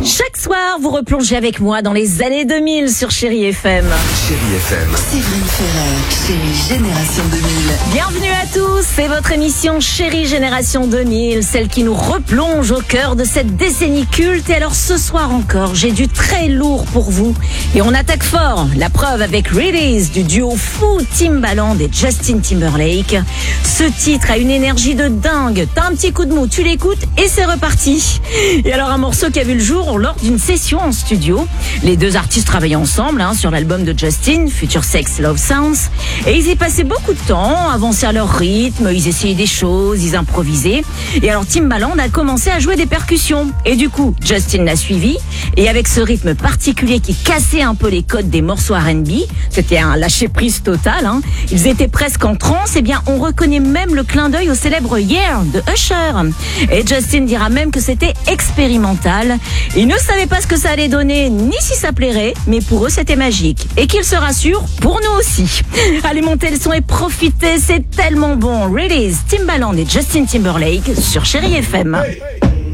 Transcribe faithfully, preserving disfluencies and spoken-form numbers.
Chaque soir, vous replongez avec moi dans les années deux mille sur Chérie F M. Chérie F M. Séverine Ferrer, Chérie Génération deux mille. Bienvenue à tous, c'est votre émission Chérie Génération deux mille, celle qui nous replonge au cœur de cette décennie culte. Et alors ce soir encore, j'ai du très lourd pour vous. Et on attaque fort, la preuve avec Release du duo fou Timbaland et Justin Timberlake. Ce titre a une énergie de dingue, t'as un petit coup de mou, tu l'écoutes et c'est reparti. Et alors un morceau qui a vu le jour lors d'une session en studio. Les deux artistes travaillaient ensemble hein, sur l'album de Justin, Future Sex Love Sounds, et ils y passaient beaucoup de temps, avançaient à leur rythme, ils essayaient des choses, ils improvisaient. Et alors Timbaland a commencé à jouer des percussions. Et du coup, Justin l'a suivi, et avec ce rythme particulier qui cassait un peu les codes des morceaux R and B, c'était un lâcher-prise total, hein, ils étaient presque en transe, et bien on reconnaît même le clin d'œil au célèbre Yeah de Usher. Et Justin dira même que c'était expérimental. Ils ne savaient pas ce que ça allait donner, ni si ça plairait, mais pour eux c'était magique. Et qu'ils se rassurent, pour nous aussi. Allez, montez le son et profitez, c'est tellement bon. Release, Timbaland et Justin Timberlake sur Chérie F M. Hey, hey.